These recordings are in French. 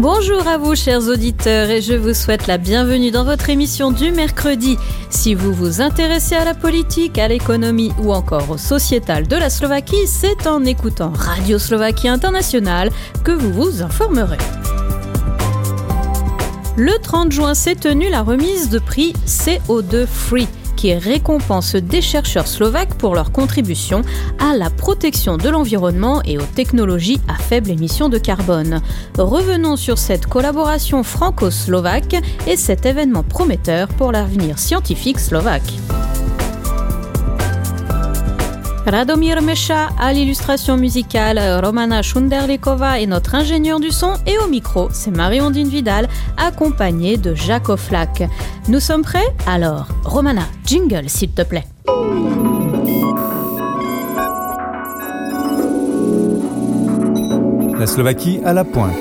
Bonjour à vous chers auditeurs et je vous souhaite la bienvenue dans votre émission du mercredi. Si vous vous intéressez à la politique, à l'économie ou encore au sociétal de la Slovaquie, c'est en écoutant Radio Slovaquie Internationale que vous vous informerez. Le 30 juin s'est tenue la remise de prix CO2 Free, qui récompense des chercheurs slovaques pour leur contribution à la protection de l'environnement et aux technologies à faible émission de carbone. Revenons sur cette collaboration franco-slovaque et cet événement prometteur pour l'avenir scientifique slovaque. Radomír Meša à l'illustration musicale, Romana Šunderlíková est notre ingénieur du son et au micro, c'est Marie-Ondine Vidal accompagnée de Jacques Oflac. Nous sommes prêts ? Alors, Romana, jingle s'il te plaît. La Slovaquie à la pointe.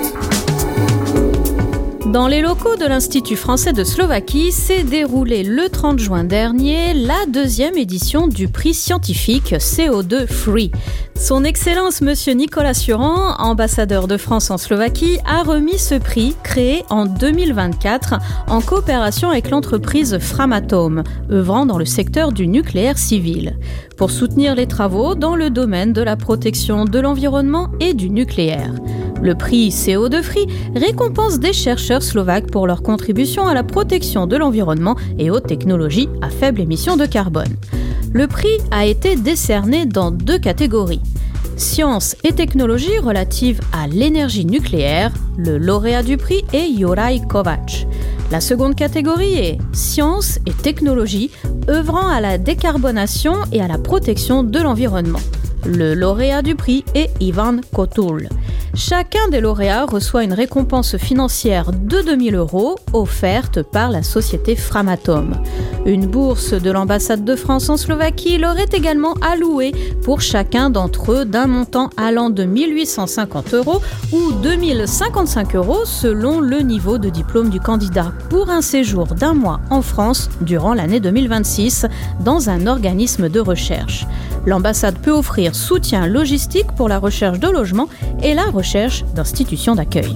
Dans les locaux de l'Institut français de Slovaquie s'est déroulée le 30 juin dernier la deuxième édition du prix scientifique CO2 Free. Son Excellence Monsieur Nicolas Suran, ambassadeur de France en Slovaquie, a remis ce prix créé en 2024 en coopération avec l'entreprise Framatome, œuvrant dans le secteur du nucléaire civil, pour soutenir les travaux dans le domaine de la protection de l'environnement et du nucléaire. Le prix CO2 Free récompense des chercheurs slovaques pour leur contribution à la protection de l'environnement et aux technologies à faible émission de carbone. Le prix a été décerné dans 2 catégories. Sciences et technologies relatives à l'énergie nucléaire, le lauréat du prix est Juraj Kovács. La seconde catégorie est Sciences et technologies œuvrant à la décarbonation et à la protection de l'environnement. Le lauréat du prix est Ivan Kotul. Chacun des lauréats reçoit une récompense financière de 2 000 € offerte par la société Framatome. Une bourse de l'ambassade de France en Slovaquie leur est également allouée pour chacun d'entre eux d'un montant allant de 1 850 € ou 2 055 € selon le niveau de diplôme du candidat pour un séjour d'1 mois en France durant l'année 2026 dans un organisme de recherche. L'ambassade peut offrir soutien logistique pour la recherche de logement et la recherche d'institutions d'accueil.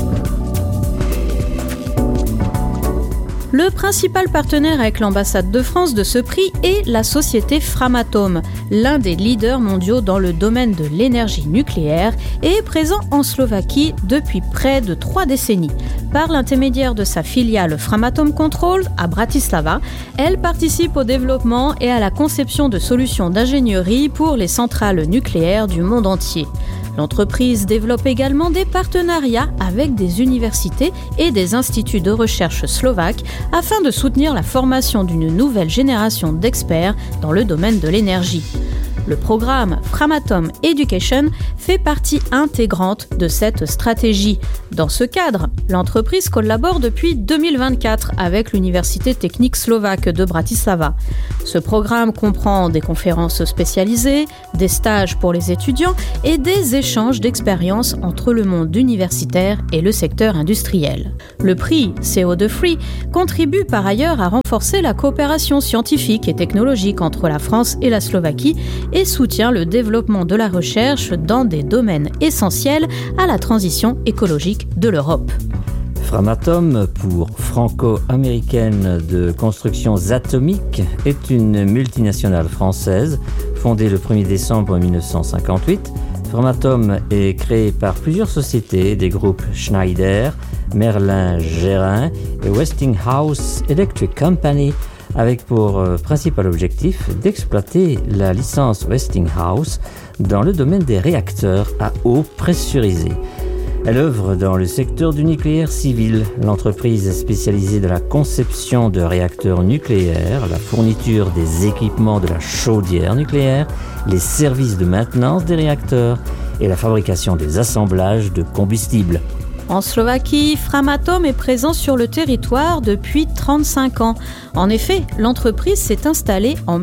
Le principal partenaire avec l'ambassade de France de ce prix est la société Framatome, l'un des leaders mondiaux dans le domaine de l'énergie nucléaire et est présent en Slovaquie depuis près de 3 décennies. Par l'intermédiaire de sa filiale Framatome Control à Bratislava, elle participe au développement et à la conception de solutions d'ingénierie pour les centrales nucléaires du monde entier. L'entreprise développe également des partenariats avec des universités et des instituts de recherche slovaques afin de soutenir la formation d'une nouvelle génération d'experts dans le domaine de l'énergie. Le programme Framatome Education fait partie intégrante de cette stratégie. Dans ce cadre, l'entreprise collabore depuis 2024 avec l'Université technique slovaque de Bratislava. Ce programme comprend des conférences spécialisées, des stages pour les étudiants et des échanges d'expériences entre le monde universitaire et le secteur industriel. Le prix CO2 Free contribue par ailleurs à renforcer la coopération scientifique et technologique entre la France et la Slovaquie et soutient le développement de la recherche dans des domaines essentiels à la transition écologique de l'Europe. Framatome, pour franco-américaine de constructions atomiques, est une multinationale française fondée le 1er décembre 1958. Framatome est créée par plusieurs sociétés des groupes Schneider, Merlin Gerin et Westinghouse Electric Company, avec pour principal objectif d'exploiter la licence Westinghouse dans le domaine des réacteurs à eau pressurisée. Elle œuvre dans le secteur du nucléaire civil. L'entreprise est spécialisée dans la conception de réacteurs nucléaires, la fourniture des équipements de la chaudière nucléaire, les services de maintenance des réacteurs et la fabrication des assemblages de combustible. En Slovaquie, Framatome est présent sur le territoire depuis 35 ans. En effet, l'entreprise s'est installée en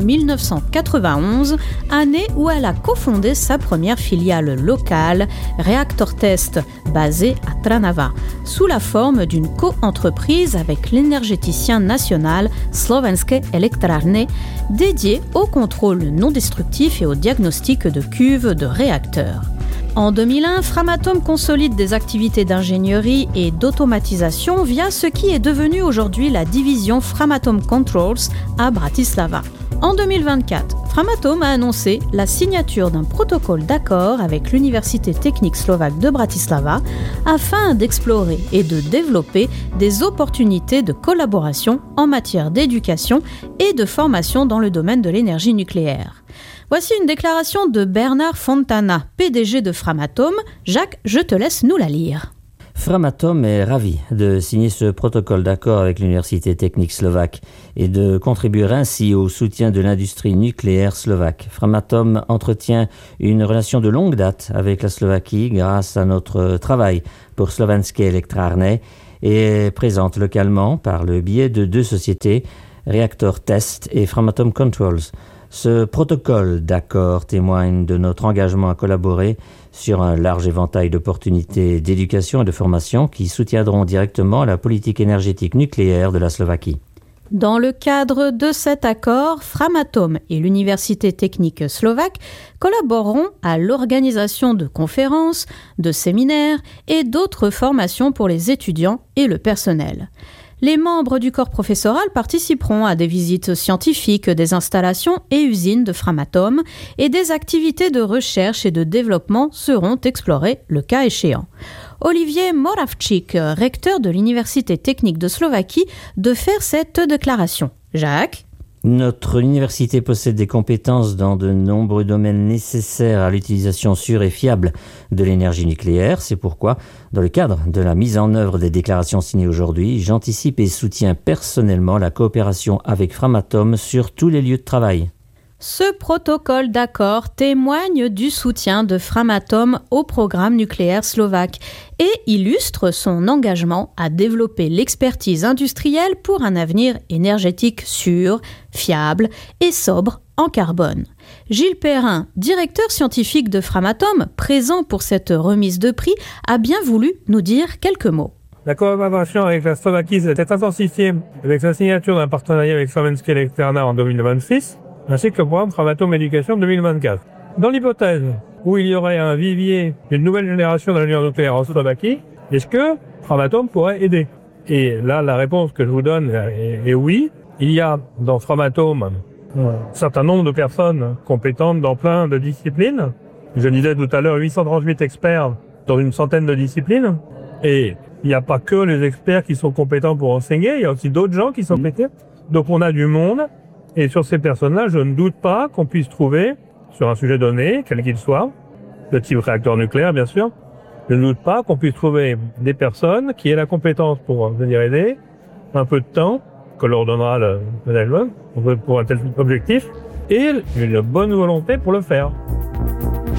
1991, année où elle a cofondé sa première filiale locale, Reactor Test, basée à Trnava, sous la forme d'une co-entreprise avec l'énergéticien national Slovenské elektrárne, dédié au contrôle non destructif et au diagnostic de cuves de réacteurs. En 2001, Framatome consolide des activités d'ingénierie et d'automatisation via ce qui est devenu aujourd'hui la division Framatome Controls à Bratislava. En 2024, Framatome a annoncé la signature d'un protocole d'accord avec l'Université technique slovaque de Bratislava afin d'explorer et de développer des opportunités de collaboration en matière d'éducation et de formation dans le domaine de l'énergie nucléaire. Voici une déclaration de Bernard Fontana, PDG de Framatome. Jacques, je te laisse nous la lire. Framatome est ravi de signer ce protocole d'accord avec l'Université technique slovaque et de contribuer ainsi au soutien de l'industrie nucléaire slovaque. Framatome entretient une relation de longue date avec la Slovaquie grâce à notre travail pour Slovenské elektrárne et est présente localement par le biais de 2 sociétés, Reactor Test et Framatome Controls. Ce protocole d'accord témoigne de notre engagement à collaborer sur un large éventail d'opportunités d'éducation et de formation qui soutiendront directement la politique énergétique nucléaire de la Slovaquie. Dans le cadre de cet accord, Framatome et l'Université technique slovaque collaboreront à l'organisation de conférences, de séminaires et d'autres formations pour les étudiants et le personnel. Les membres du corps professoral participeront à des visites scientifiques des installations et usines de Framatome et des activités de recherche et de développement seront explorées le cas échéant. Olivier Moravčík, recteur de l'Université technique de Slovaquie, de faire cette déclaration. Jacques ? Notre université possède des compétences dans de nombreux domaines nécessaires à l'utilisation sûre et fiable de l'énergie nucléaire. C'est pourquoi, dans le cadre de la mise en œuvre des déclarations signées aujourd'hui, j'anticipe et soutiens personnellement la coopération avec Framatome sur tous les lieux de travail. Ce protocole d'accord témoigne du soutien de Framatome au programme nucléaire slovaque et illustre son engagement à développer l'expertise industrielle pour un avenir énergétique sûr, fiable et sobre en carbone. Gilles Perrin, directeur scientifique de Framatome, présent pour cette remise de prix, a bien voulu nous dire quelques mots. La collaboration avec la Slovaquie s'est intensifiée avec la signature d'un partenariat avec Slovenské elektrárne en 2026, ainsi que le programme Framatome Éducation 2024. Dans l'hypothèse où il y aurait un vivier d'une nouvelle génération d'ingénieurs nucléaires en Slovaquie, est-ce que Framatome pourrait aider ? Et là, la réponse que je vous donne est oui. Il y a dans Framatome un certain nombre de personnes compétentes dans plein de disciplines. Je disais tout à l'heure 838 experts dans une centaine de disciplines. Et il n'y a pas que les experts qui sont compétents pour enseigner, il y a aussi d'autres gens qui sont compétents. Donc on a du monde. Et sur ces personnes-là, je ne doute pas qu'on puisse trouver, sur un sujet donné, quel qu'il soit, de type réacteur nucléaire bien sûr, je ne doute pas qu'on puisse trouver des personnes qui aient la compétence pour venir aider, un peu de temps, que leur donnera le management pour un tel objectif, et une bonne volonté pour le faire.